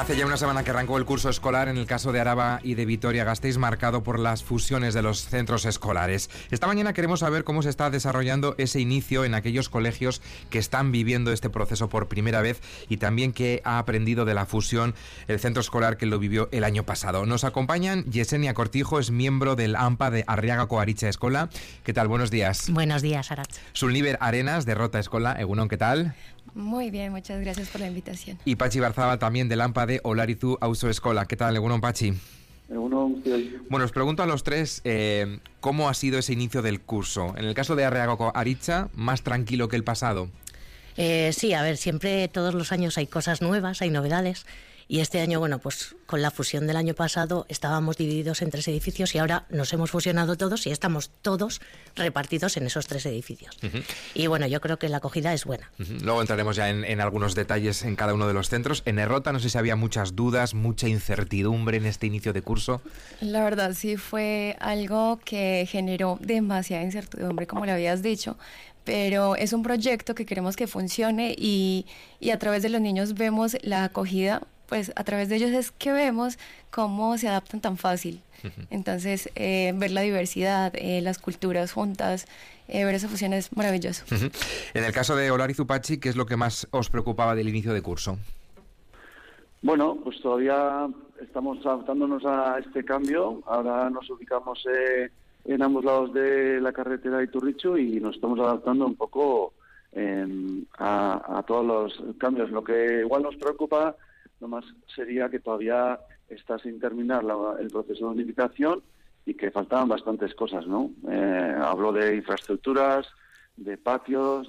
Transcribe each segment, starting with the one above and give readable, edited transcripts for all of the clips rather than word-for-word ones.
Hace ya una semana que arrancó el curso escolar en el caso de Araba y de Vitoria-Gasteiz, marcado por las fusiones de los centros escolares. Esta mañana queremos saber cómo se está desarrollando ese inicio en aquellos colegios que están viviendo este proceso por primera vez y también qué ha aprendido de la fusión el centro escolar que lo vivió el año pasado. Nos acompañan Yesenia Cortijo, es miembro del AMPA de Arriagako Aritza Eskola. ¿Qué tal? Buenos días. Buenos días, Aratz. Sulniber Arenas, de Rota Eskola. Egunon, ¿qué tal? Muy bien, muchas gracias por la invitación. Y Patxi Barzabal, también del AMPA de Olarizu Auzo Eskola. ¿Qué tal? Egunon, Patxi. Bueno, os pregunto a los tres cómo ha sido ese inicio del curso. En el caso de Arriagako Aritza, ¿más tranquilo que el pasado? Sí, a ver, siempre todos los años hay cosas nuevas, hay novedades. Y este año, bueno, pues con la fusión del año pasado estábamos divididos en 3 edificios y ahora nos hemos fusionado todos y estamos todos repartidos en esos 3 edificios. Y bueno, yo creo que la acogida es buena. Luego entraremos ya en algunos detalles en cada uno de los centros. En Errota no sé si había muchas dudas, mucha incertidumbre en este inicio de curso. La verdad sí fue algo que generó demasiada incertidumbre, como le habías dicho. Pero es un proyecto que queremos que funcione y a través de los niños vemos la acogida, pues a través de ellos es que vemos cómo se adaptan tan fácil. Entonces, ver la diversidad, las culturas juntas, ver esa fusión es maravilloso. En el caso de Olarizu, Patxi, ¿qué es lo que más os preocupaba del inicio de curso? Bueno, pues todavía estamos adaptándonos a este cambio. Ahora nos ubicamos en ambos lados de la carretera de Iturrichu y nos estamos adaptando un poco a todos los cambios. Lo que igual nos preocupa nomás sería que todavía está sin terminar el proceso de unificación y que faltaban bastantes cosas, ¿no? Hablo de infraestructuras, de patios,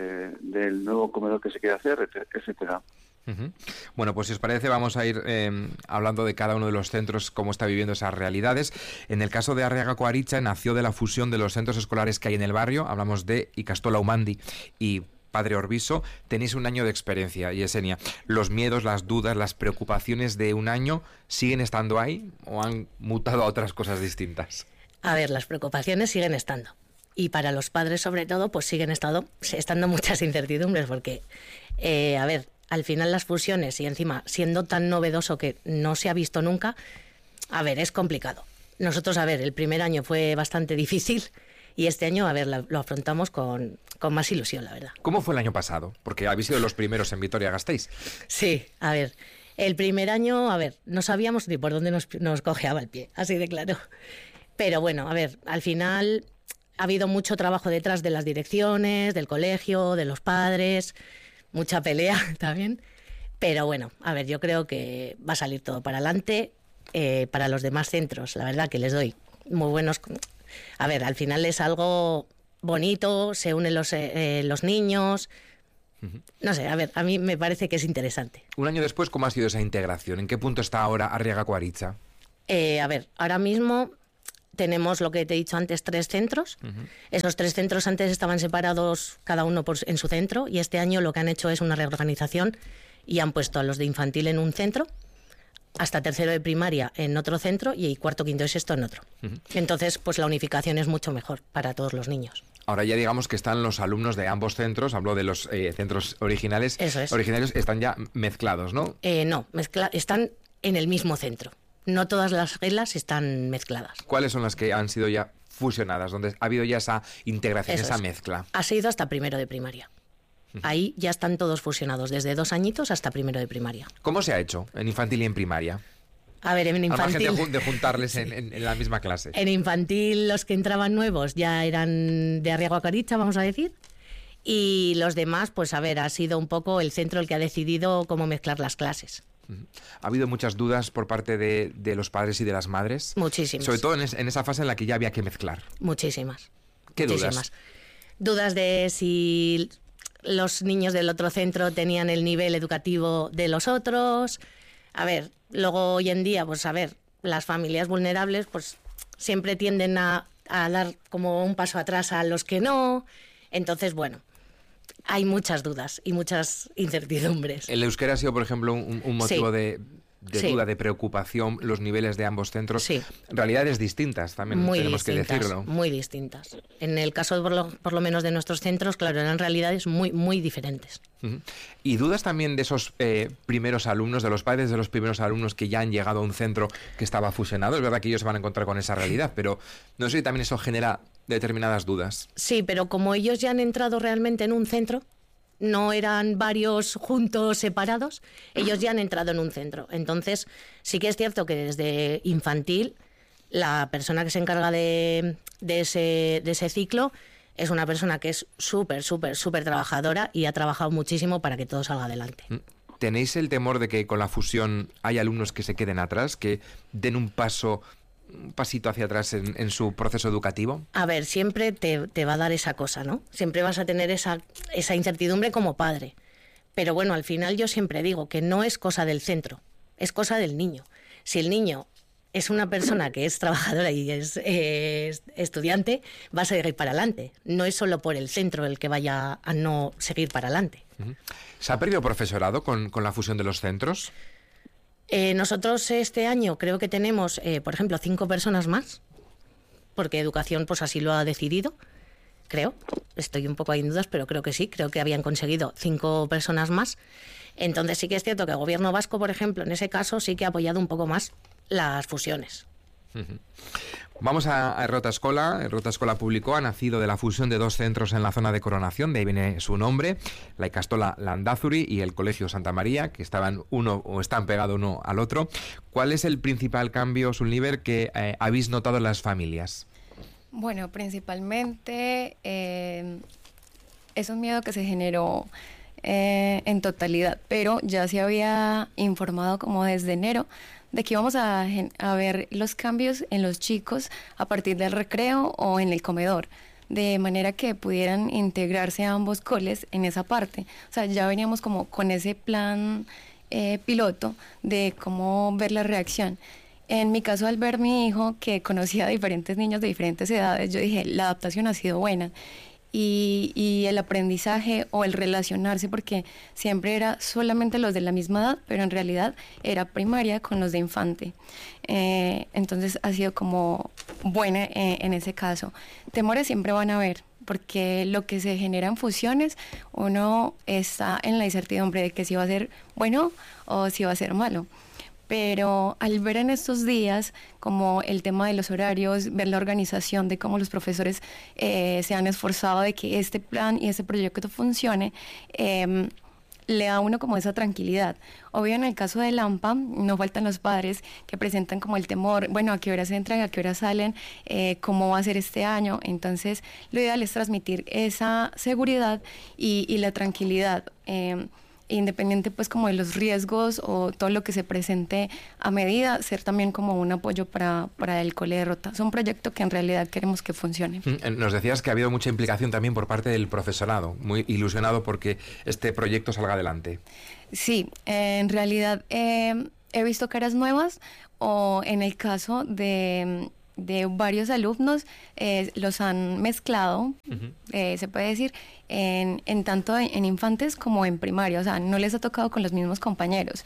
del nuevo comedor que se quiere hacer, etcétera. Bueno, pues si os parece vamos a ir hablando de cada uno de los centros, cómo está viviendo esas realidades. En el caso de Arriagako Aritza nació de la fusión de los centros escolares que hay en el barrio. Hablamos de Ikastola Umandi y Padre Orbiso. Tenéis un año de experiencia, Yesenia. ¿Los miedos, las dudas, las preocupaciones de un año siguen estando ahí o han mutado a otras cosas distintas? A ver, las preocupaciones siguen estando. Y para los padres, sobre todo, pues siguen estando muchas incertidumbres porque, a ver, al final las fusiones y encima siendo tan novedoso que no se ha visto nunca, a ver, es complicado. Nosotros, a ver, el primer año fue bastante difícil y este año, a ver, lo afrontamos con más ilusión, la verdad. ¿Cómo fue el año pasado? Porque habéis sido los primeros en Vitoria-Gasteiz. Sí, a ver, el primer año, a ver, no sabíamos ni por dónde nos cojeaba el pie, así de claro. Pero bueno, a ver, al final ha habido mucho trabajo detrás de las direcciones, del colegio, de los padres, mucha pelea también, pero bueno, a ver, yo creo que va a salir todo para adelante. Para los demás centros, la verdad que les doy muy buenos. A ver, al final es algo bonito, se unen los niños. No sé, a ver, a mí me parece que es interesante. Un año después, ¿cómo ha sido esa integración? ¿En qué punto está ahora Arriagako Aritza? A ver, ahora mismo tenemos lo que te he dicho antes, 3 centros. Esos 3 centros antes estaban separados cada uno en su centro y este año lo que han hecho es una reorganización y han puesto a los de infantil en un centro, hasta tercero de primaria en otro centro y cuarto, quinto y sexto en otro. Entonces, pues la unificación es mucho mejor para todos los niños. Ahora ya digamos que están los alumnos de ambos centros, hablo de los centros originales. Eso es. Originarios están ya mezclados, ¿no? No, están en el mismo centro. No todas las reglas están mezcladas. ¿Cuáles son las que han sido ya fusionadas, donde ha habido ya esa integración, Eso esa es. mezcla? Ha sido hasta primero de primaria. Ahí ya están todos fusionados, desde 2 añitos hasta primero de primaria. ¿Cómo se ha hecho en infantil y en primaria? A ver, en infantil... Al margen de juntarles en la misma clase. En infantil los que entraban nuevos ya eran de Arriagako Aritza, vamos a decir. Y los demás, pues a ver, ha sido un poco el centro el que ha decidido cómo mezclar las clases. ¿Ha habido muchas dudas por parte de los padres y de las madres? Muchísimas. Sobre todo en esa fase en la que ya había que mezclar. Muchísimas. ¿Qué Muchísimas dudas? Dudas de si los niños del otro centro tenían el nivel educativo de los otros. A ver, luego hoy en día, pues a ver, las familias vulnerables pues siempre tienden a dar como un paso atrás a los que no. Entonces, bueno, hay muchas dudas y muchas incertidumbres. ¿El euskera ha sido, por ejemplo, un motivo Sí. de Sí. duda, de preocupación, los niveles de ambos centros. Sí. Realidades distintas, también Muy tenemos distintas, que decirlo. muy distintas. En el caso, por lo menos, de nuestros centros, claro, eran realidades muy, muy diferentes. Ujú. ¿Y dudas también de esos primeros alumnos, de los padres de los primeros alumnos que ya han llegado a un centro que estaba fusionado? Es verdad que ellos se van a encontrar con esa realidad, pero no sé si también eso genera determinadas dudas. Sí, pero como ellos ya han entrado realmente en un centro, no eran varios juntos separados, ellos ya han entrado en un centro. Entonces, sí que es cierto que desde infantil, la persona que se encarga de ese ciclo es una persona que es súper, súper, súper trabajadora y ha trabajado muchísimo para que todo salga adelante. ¿Tenéis el temor de que con la fusión hay alumnos que se queden atrás, que den un pasito hacia atrás en su proceso educativo? A ver, siempre te va a dar esa cosa, ¿no? Siempre vas a tener esa incertidumbre como padre. Pero bueno, al final yo siempre digo que no es cosa del centro, es cosa del niño. Si el niño es una persona que es trabajadora y es estudiante, va a seguir para adelante. No es solo por el centro el que vaya a no seguir para adelante. ¿Se ha perdido profesorado con la fusión de los centros? Nosotros este año creo que tenemos, por ejemplo, 5 personas más, porque Educación pues así lo ha decidido, creo. Estoy un poco ahí en dudas, pero creo que sí, creo que habían conseguido 5 personas más. Entonces sí que es cierto que el Gobierno vasco, por ejemplo, en ese caso sí que ha apoyado un poco más las fusiones. Vamos a Errota Escola. Errota Escola Público ha nacido de la fusión de 2 centros en la zona de Coronación, de ahí viene su nombre, la Ikastola Landazuri y el Colegio Santa María, que están pegados uno al otro. ¿Cuál es el principal cambio, Sulniver, que habéis notado en las familias? Bueno, principalmente es un miedo que se generó en totalidad, pero ya se había informado como desde enero de que íbamos a ver los cambios en los chicos a partir del recreo o en el comedor, de manera que pudieran integrarse a ambos coles en esa parte. O sea, ya veníamos como con ese plan piloto de cómo ver la reacción. En mi caso, al ver mi hijo, que conocía a diferentes niños de diferentes edades, yo dije, la adaptación ha sido buena. Y el aprendizaje o el relacionarse, porque siempre era solamente los de la misma edad, pero en realidad era primaria con los de infante. Entonces ha sido como buena en ese caso. Temores siempre van a haber, porque lo que se genera en fusiones, uno está en la incertidumbre de que si va a ser bueno o si va a ser malo. Pero al ver en estos días como el tema de los horarios, ver la organización de cómo los profesores se han esforzado de que este plan y este proyecto funcione, le da a uno como esa tranquilidad. Obvio, en el caso de Lampa, no faltan los padres que presentan como el temor, bueno, a qué horas entran, a qué horas salen, cómo va a ser este año. Entonces, lo ideal es transmitir esa seguridad y la tranquilidad, independiente pues como de los riesgos o todo lo que se presente a medida, ser también como un apoyo para el Cole de Errota. Es un proyecto que en realidad queremos que funcione. Nos decías que ha habido mucha implicación también por parte del profesorado, muy ilusionado porque este proyecto salga adelante. Sí, en realidad he visto caras nuevas, o en el caso de varios alumnos, los han mezclado, se puede decir, en tanto en infantes como en primaria. O sea, no les ha tocado con los mismos compañeros.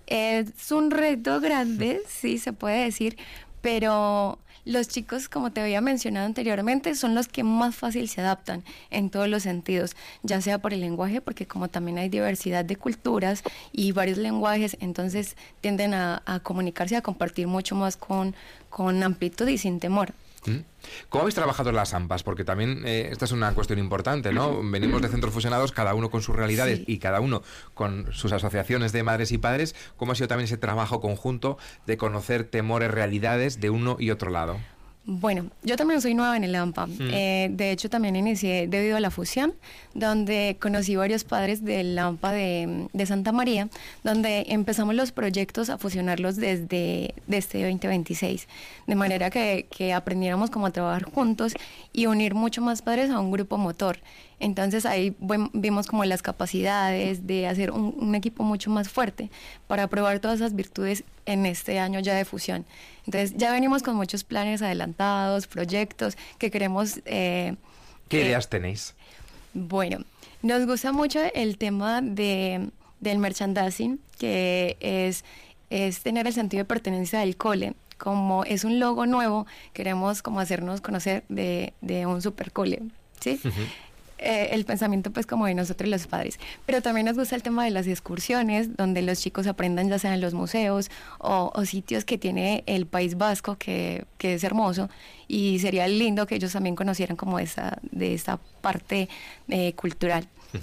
Es un reto grande, sí, se puede decir, pero los chicos, como te había mencionado anteriormente, son los que más fácil se adaptan en todos los sentidos, ya sea por el lenguaje, porque como también hay diversidad de culturas y varios lenguajes, entonces tienden a comunicarse, a compartir mucho más con amplitud y sin temor. ¿Cómo habéis trabajado las AMPAs? Porque también esta es una cuestión importante, ¿no? Venimos de centros fusionados, cada uno con sus realidades, sí, y cada uno con sus asociaciones de madres y padres. ¿Cómo ha sido también ese trabajo conjunto de conocer temores, realidades de uno y otro lado? Bueno, yo también soy nueva en el AMPA. De hecho, también inicié debido a la fusión, donde conocí varios padres del AMPA de Santa María, donde empezamos los proyectos a fusionarlos desde este 2026, de manera que aprendiéramos cómo a trabajar juntos y unir mucho más padres a un grupo motor. Entonces ahí vimos como las capacidades de hacer un equipo mucho más fuerte para probar todas esas virtudes en este año ya de fusión. Entonces ya venimos con muchos planes adelantados, proyectos que queremos... ¿Qué ideas tenéis? Bueno, nos gusta mucho el tema del merchandising, que es es tener el sentido de pertenencia del cole. Como es un logo nuevo, queremos como hacernos conocer de un super cole, ¿sí? El pensamiento pues como de nosotros los padres, pero también nos gusta el tema de las excursiones, donde los chicos aprendan ya sea en los museos o sitios que tiene el País Vasco, que es hermoso, y sería lindo que ellos también conocieran como de esa parte cultural.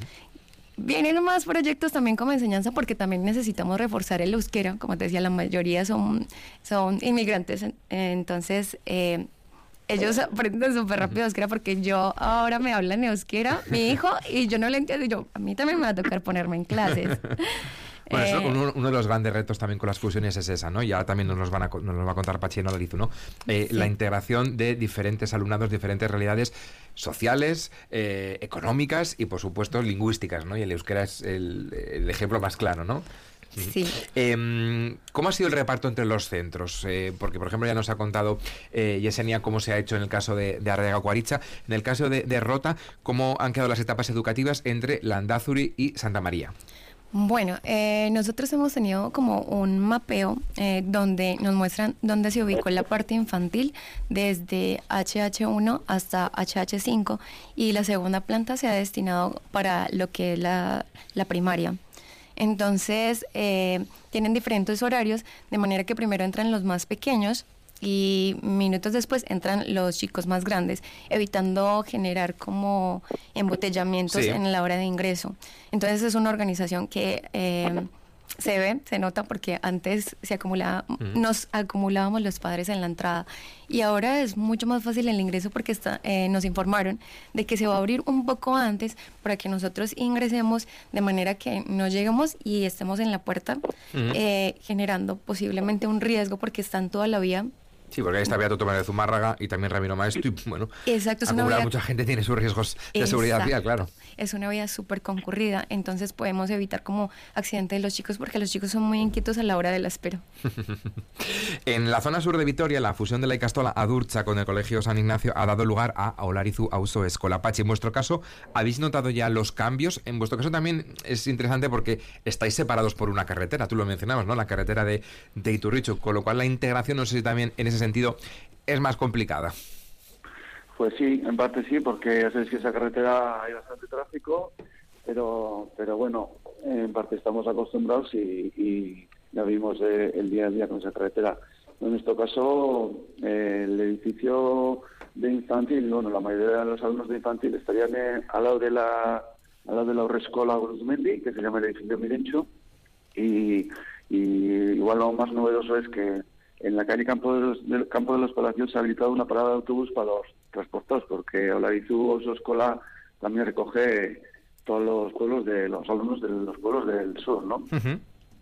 Vienen más proyectos también como enseñanza, porque también necesitamos reforzar el euskera. Como te decía, la mayoría son inmigrantes, entonces ellos aprenden súper rápido euskera, porque yo ahora me hablan euskera, mi hijo, y yo no le entiendo, y yo, a mí también me va a tocar ponerme en clases. Bueno, eso, uno de los grandes retos también con las fusiones es esa, ¿no? Y ahora también nos va a contar Patxi Olarizu, ¿no? Sí. La integración de diferentes alumnados, diferentes realidades sociales, económicas y, por supuesto, lingüísticas, ¿no? Y el euskera es el ejemplo más claro, ¿no? Sí. ¿Cómo ha sido el reparto entre los centros? Porque, por ejemplo, ya nos ha contado Yesenia cómo se ha hecho en el caso de Arriaga Guaritxa. En el caso de Rota, ¿cómo han quedado las etapas educativas entre Landázuri y Santa María? Bueno, nosotros hemos tenido como un mapeo donde nos muestran dónde se ubicó la parte infantil desde HH1 hasta HH5, y la segunda planta se ha destinado para lo que es la primaria. Entonces, tienen diferentes horarios, de manera que primero entran los más pequeños y minutos después entran los chicos más grandes, evitando generar como embotellamientos en la hora de ingreso. Entonces es una organización que se nota, porque antes nos acumulábamos los padres en la entrada, y ahora es mucho más fácil el ingreso, porque nos informaron de que se va a abrir un poco antes para que nosotros ingresemos, de manera que no lleguemos y estemos en la puerta generando posiblemente un riesgo, porque están toda la vía. Sí, porque ahí está Beato Tomás de Zumárraga y también Ramiro Maestro, y bueno, exacto, acumular mucha gente tiene sus riesgos de seguridad vial, claro. Es una vía súper concurrida, entonces podemos evitar como accidentes de los chicos, porque los chicos son muy inquietos a la hora de la espera. En la zona sur de Vitoria, la fusión de la ikastola Adurtza con el Colegio San Ignacio ha dado lugar a Olarizu Auzo Eskola. Patxi, en vuestro caso, ¿habéis notado ya los cambios? En vuestro caso también es interesante porque estáis separados por una carretera, tú lo mencionabas, ¿no? La carretera de Iturrichu, con lo cual la integración, no sé si también en ese sentido es más complicada. Pues sí, en parte sí, porque ya sabéis que esa carretera hay bastante tráfico, pero bueno, en parte estamos acostumbrados y ya vimos el día a día con esa carretera. En nuestro caso, el edificio de infantil, bueno, la mayoría de los alumnos de infantil estarían al lado de la Haurreskola Guruzmendi, que se llama el edificio Mirencho, y igual lo más novedoso es que en la calle Campo de los Palacios se ha habilitado una parada de autobús para los transportados, porque Olarizu Auzo Eskola también recoge todos los pueblos de los alumnos de los pueblos del sur, ¿no? Uh-huh.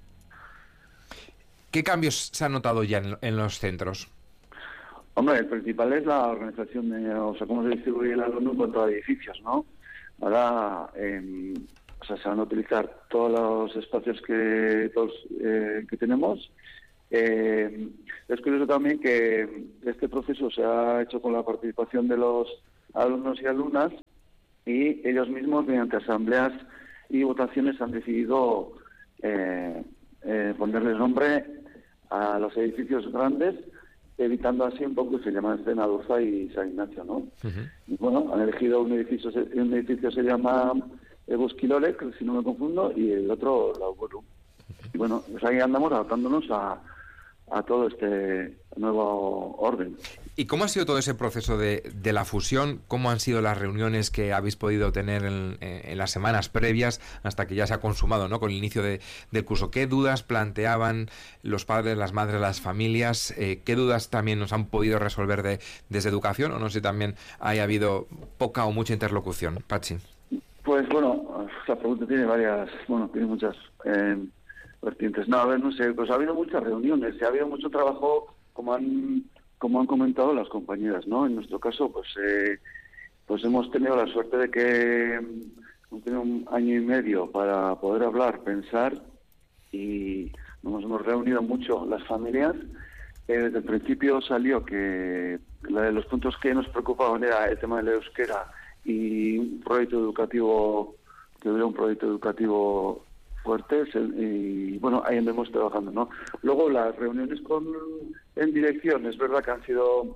¿Qué cambios se han notado ya en los centros? Hombre, el principal es la organización cómo se distribuye el alumno en cuanto a edificios, ¿no? Ahora, se van a utilizar todos los espacios que tenemos. Es curioso también que este proceso se ha hecho con la participación de los alumnos y alumnas, y ellos mismos, mediante asambleas y votaciones, han decidido ponerles nombre a los edificios grandes, evitando así un poco que se llaman Adurza y San Ignacio, ¿no? Uh-huh. Y bueno, han elegido un edificio se llama Eguskilolek, si no me confundo, y el otro Lauburu. Uh-huh. Y bueno, pues ahí andamos adaptándonos a todo este nuevo orden. ¿Y cómo ha sido todo ese proceso de la fusión? ¿Cómo han sido las reuniones que habéis podido tener en las semanas previas hasta que ya se ha consumado, ¿no?, con el inicio del curso? ¿Qué dudas planteaban los padres, las madres, las familias? ¿Qué dudas también nos han podido resolver desde educación? O no sé si también haya habido poca o mucha interlocución. Patxi. Pues bueno, la pregunta tiene muchas vertientes. No, a ver, no sé, pues ha habido muchas reuniones, ha habido mucho trabajo, como han comentado las compañeras, ¿no? En nuestro caso, pues hemos tenido la suerte de que hemos tenido 1 año y medio para poder hablar, pensar, y nos hemos reunido mucho las familias. Desde el principio salió que los puntos que nos preocupaban era el tema del euskera y un proyecto educativo, que hubiera un proyecto educativo fuertes y bueno, ahí andamos trabajando, ¿no? Luego las reuniones en dirección, es verdad que han sido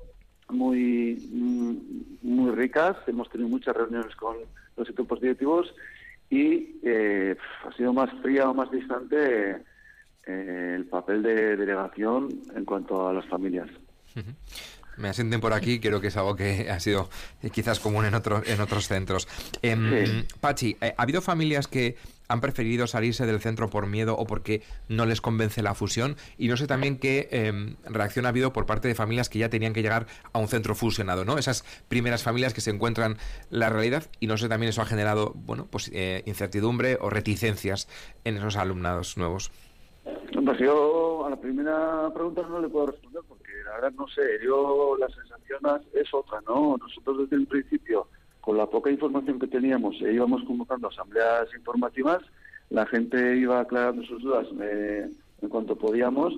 muy ricas, hemos tenido muchas reuniones con los equipos directivos y ha sido más fría o más distante el papel de delegación en cuanto a las familias. Me asienten por aquí, creo que es algo que ha sido quizás común en otros centros. Sí. Pachi, ¿ha habido familias que han preferido salirse del centro por miedo o porque no les convence la fusión? Y no sé también qué reacción ha habido por parte de familias que ya tenían que llegar a un centro fusionado, ¿no? Esas primeras familias que se encuentran la realidad, y no sé, también eso ha generado, bueno, pues incertidumbre o reticencias en esos alumnados nuevos. Pues yo a la primera pregunta no le puedo responder porque la verdad no sé, la sensación es otra, ¿no? Nosotros desde el principio, con la poca información que teníamos, íbamos convocando asambleas informativas, la gente iba aclarando sus dudas en cuanto podíamos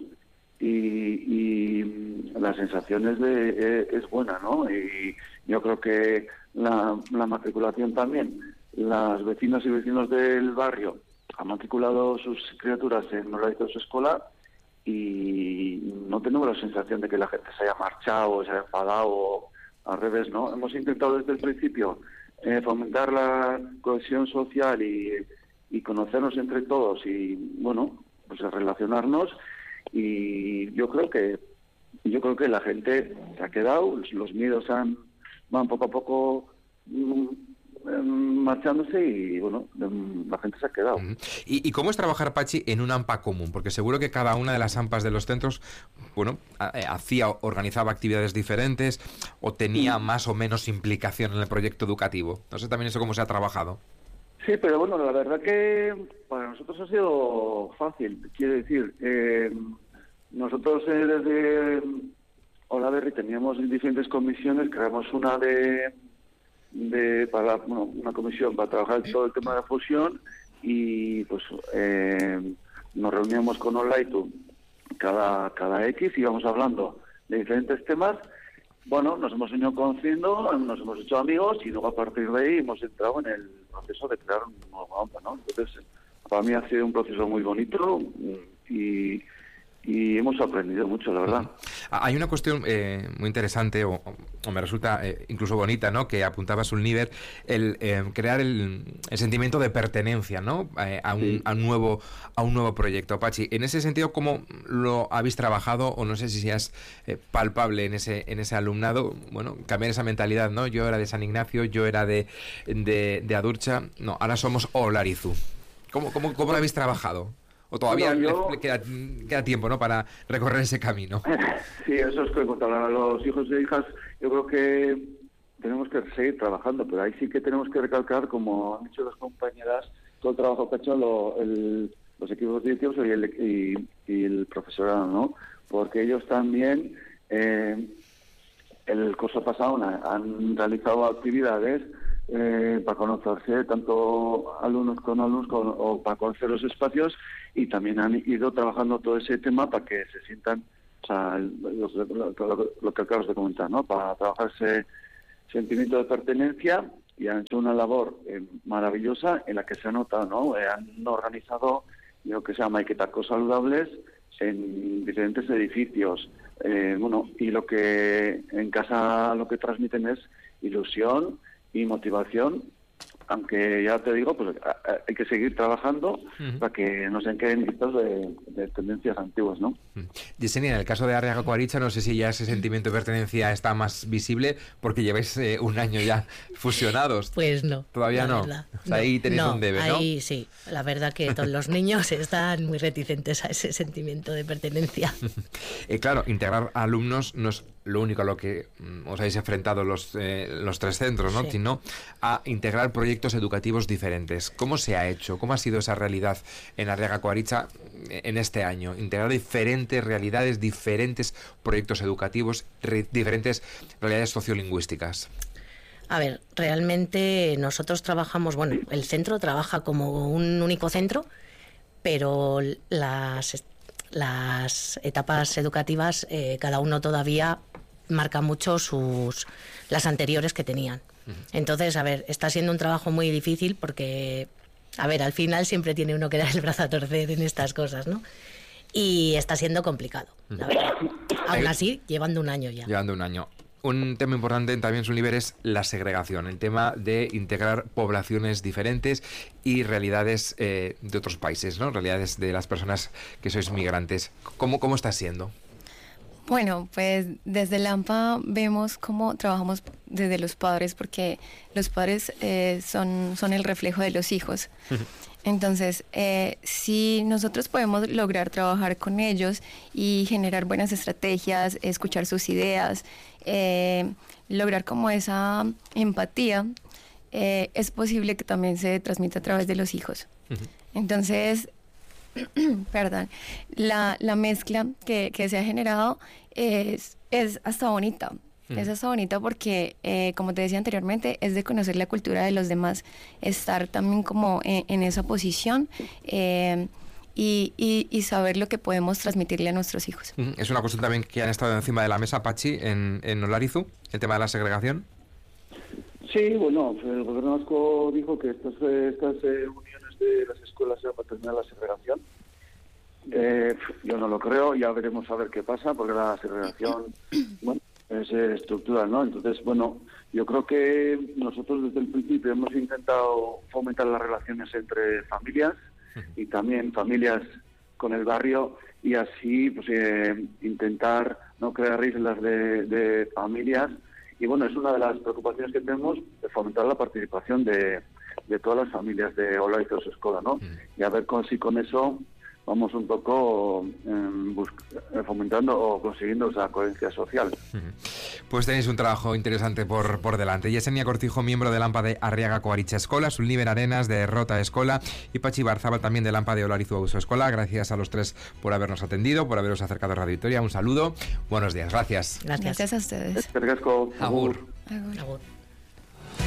y la sensación es buena, ¿no? Y yo creo que la matriculación también, las vecinas y vecinos del barrio han matriculado sus criaturas en horarios escolar y no tenemos la sensación de que la gente se haya marchado o se haya enfadado o al revés, ¿no? Hemos intentado desde el principio fomentar la cohesión social y conocernos entre todos y, bueno, pues relacionarnos y yo creo que la gente se ha quedado, los miedos van poco a poco marchándose y bueno, la gente se ha quedado. ¿Y cómo es trabajar, Pachi, en un AMPA común? Porque seguro que cada una de las AMPAs de los centros, bueno, organizaba actividades diferentes o tenía más o menos implicación en el proyecto educativo. No sé también eso cómo se ha trabajado. Sí, pero bueno, la verdad que para nosotros ha sido fácil. Quiero decir, nosotros desde Olaberri teníamos diferentes comisiones, creamos una una comisión para trabajar todo el tema de la fusión y pues nos reuníamos con Olaitu cada X, íbamos hablando de diferentes temas. Bueno, nos hemos ido conociendo, nos hemos hecho amigos y luego a partir de ahí hemos entrado en el proceso de crear un nuevo AMPA, ¿no? Entonces, para mí ha sido un proceso muy bonito y hemos aprendido mucho, la verdad. Hay una cuestión muy interesante o me resulta incluso bonita, ¿no? Que apuntaba Sulniver, el crear el sentimiento de pertenencia, ¿no? A un nuevo proyecto. Pachi, en ese sentido, ¿cómo lo habéis trabajado? O no sé si seas palpable en ese alumnado, bueno, cambiar esa mentalidad, ¿no? Yo era de San Ignacio, yo era de Adurcha, no, ahora somos Olarizu. ¿Cómo lo habéis trabajado? ¿O todavía queda tiempo, ¿no?, para recorrer ese camino? Sí, eso es que contar los hijos e hijas. Yo creo que tenemos que seguir trabajando, pero ahí sí que tenemos que recalcar, como han dicho las compañeras, todo el trabajo que ha hecho los equipos directivos y el profesorado, ¿no? Porque ellos también, el curso pasado, han realizado actividades para conocerse, tanto alumnos con alumnos o para conocer los espacios, y también han ido trabajando todo ese tema para que se sientan, o sea, lo que acabas de comentar, ¿no? Para trabajar ese sentimiento de pertenencia, y han hecho una labor maravillosa en la que se ha notado, ¿no? Han organizado lo que se llama tacos saludables en diferentes edificios, y lo que en casa lo que transmiten es ilusión y motivación, aunque ya te digo, pues hay que seguir trabajando para que no se queden listos de tendencias antiguas, ¿no? Yesenia, en el caso de Arriaga Coaricha, no sé si ya ese sentimiento de pertenencia está más visible porque lleváis un año ya fusionados. Pues no. Todavía no. Verdad, o sea, ahí tenéis un debe, ¿no? Ahí sí. La verdad que todos los niños están muy reticentes a ese sentimiento de pertenencia. Claro, integrar a alumnos no es lo único a lo que os habéis enfrentado los tres centros, ¿no? Sí. Sino a integrar proyectos educativos diferentes. ¿Cómo se ha hecho? ¿Cómo ha sido esa realidad en Arriaga Coaricha en este año? Integrar diferentes realidades, diferentes proyectos educativos, diferentes realidades sociolingüísticas. A ver, realmente nosotros trabajamos, bueno, el centro trabaja como un único centro, pero las etapas educativas, cada uno todavía marca mucho las anteriores que tenían. Entonces, a ver, está siendo un trabajo muy difícil porque a ver, al final siempre tiene uno que dar el brazo a torcer en estas cosas, ¿no? Y está siendo complicado, la verdad. Aún así, llevando un año ya. Llevando un año. Un tema importante también, Sunliber, es la segregación, el tema de integrar poblaciones diferentes y realidades de otros países, ¿no? Realidades de las personas que sois migrantes. ¿Cómo está siendo? Bueno, pues desde el AMPA vemos cómo trabajamos desde los padres, porque los padres son el reflejo de los hijos. Entonces, si nosotros podemos lograr trabajar con ellos y generar buenas estrategias, escuchar sus ideas, lograr como esa empatía, es posible que también se transmita a través de los hijos. Entonces, perdón, la mezcla que se ha generado es hasta bonita. Es hasta bonita porque, como te decía anteriormente, es de conocer la cultura de los demás, estar también como en esa posición y saber lo que podemos transmitirle a nuestros hijos. Es una cuestión también que han estado encima de la mesa, Pachi, en Olarizu, el tema de la segregación. Sí, bueno, el gobierno vasco dijo que estas uniones de las escuelas eran para terminar la segregación. Yo no lo creo, ya veremos a ver qué pasa, porque la segregación, bueno, es estructural, ¿no? Entonces, bueno, yo creo que nosotros desde el principio hemos intentado fomentar las relaciones entre familias y también familias con el barrio, y así pues intentar no crear islas de familias. Y bueno, es una de las preocupaciones que tenemos, de fomentar la participación de todas las familias de Olarizu Escola, ¿no? Y a ver si con eso vamos un poco fomentando o consiguiendo esa coherencia social. Pues tenéis un trabajo interesante por delante. Yesenia Cortijo, miembro del AMPA de Arriaga Coaritza Escola, Sunliber Arenas de Rota Escola y Pachi Barzabal, también del AMPA de Olarizu Auzo Escola. Gracias a los tres por habernos atendido, por haberos acercado a Radio Vitoria. Un saludo, buenos días, gracias. Gracias a ustedes. Agur. Agur.